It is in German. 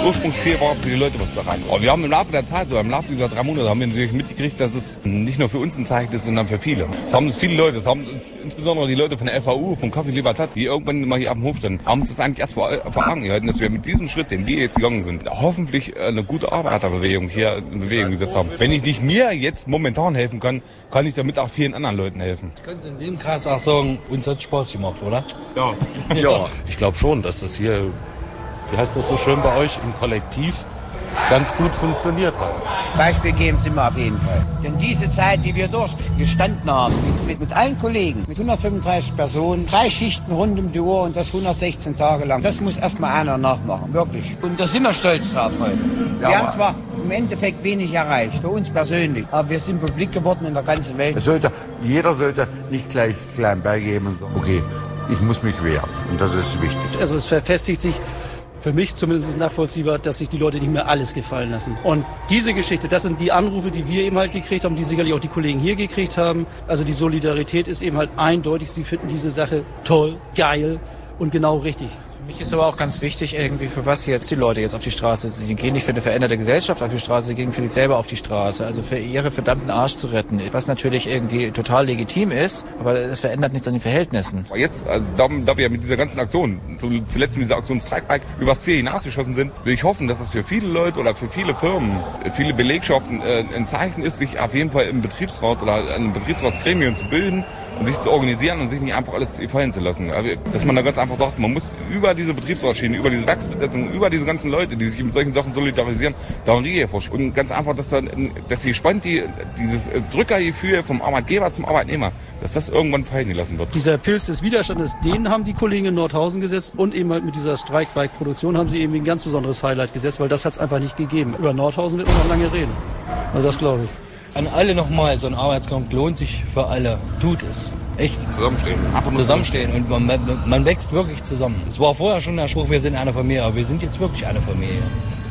Ursprungsziel war, für die Leute was zu erreichen. Aber wir haben im Laufe der Zeit, oder im Laufe dieser 3 Monate, haben wir natürlich mitgekriegt, dass es nicht nur für uns ein Zeichen ist, sondern für viele. Es haben uns viele Leute, es haben uns insbesondere die Leute von der FAU, von Café Libertad, die irgendwann mal hier auf dem Hof standen, haben uns das eigentlich erst vor Augen gehalten, dass wir mit diesem Schritt, den wir jetzt gegangen sind, hoffentlich eine gute Arbeiterbewegung hier in Bewegung gesetzt haben. Wenn ich nicht mir jetzt momentan helfen kann, kann ich damit auch vielen anderen Leuten helfen. Können Sie in dem Kreis auch sagen, uns hat Spaß gemacht, oder? Ja. Ja, ich glaube schon, dass das hier, wie heißt das so schön bei euch, im Kollektiv ganz gut funktioniert hat. Beispiel geben Sie mir auf jeden Fall. Denn diese Zeit, die wir durchgestanden haben, mit allen Kollegen, mit 135 Personen, 3 Schichten rund um die Uhr und das 116 Tage lang, das muss erstmal einer nachmachen, wirklich. Und da sind wir stolz drauf heute. Ja, wir haben zwar im Endeffekt wenig erreicht, für uns persönlich, aber wir sind publik geworden in der ganzen Welt. Jeder sollte nicht gleich klein beigeben und sagen, okay, ich muss mich wehren. Und das ist wichtig. Also es verfestigt sich, für mich zumindest nachvollziehbar, dass sich die Leute nicht mehr alles gefallen lassen. Und diese Geschichte, das sind die Anrufe, die wir eben halt gekriegt haben, die sicherlich auch die Kollegen hier gekriegt haben. Also die Solidarität ist eben halt eindeutig. Sie finden diese Sache toll, geil und genau richtig. Für mich ist aber auch ganz wichtig, irgendwie, für was jetzt die Leute jetzt auf die Straße sind. Die gehen nicht für eine veränderte Gesellschaft auf die Straße, sie gehen für sich selber auf die Straße. Also für ihre verdammten Arsch zu retten. Was natürlich irgendwie total legitim ist, aber es verändert nichts an den Verhältnissen. Jetzt, also da wir mit dieser ganzen Aktion, zuletzt mit dieser Aktion Strikebike, übers Ziel hinausgeschossen sind, will ich hoffen, dass es für viele Leute oder für viele Firmen, viele Belegschaften ein Zeichen ist, sich auf jeden Fall im Betriebsrat oder einem Betriebsratsgremium zu bilden und sich zu organisieren und sich nicht einfach alles fallen zu lassen. Dass man da ganz einfach sagt, man muss über diese Betriebsratsschiene, über diese Werksbesetzung, über diese ganzen Leute, die sich mit solchen Sachen solidarisieren, da ein Riegel vorstellen. Und ganz einfach, dass sie spannend dieses Drückergefühl vom Arbeitgeber zum Arbeitnehmer, dass das irgendwann fallen gelassen wird. Dieser Pilz des Widerstandes, den haben die Kollegen in Nordhausen gesetzt und eben halt mit dieser Strikebike-Produktion haben sie eben ein ganz besonderes Highlight gesetzt, weil das hat es einfach nicht gegeben. Über Nordhausen wird man noch lange reden. Also das glaube ich. An alle nochmal, so ein Arbeitskampf lohnt sich für alle. Tut es. Echt. Zusammenstehen. Zusammenstehen. Und man wächst wirklich zusammen. Es war vorher schon der Spruch, wir sind eine Familie, aber wir sind jetzt wirklich eine Familie.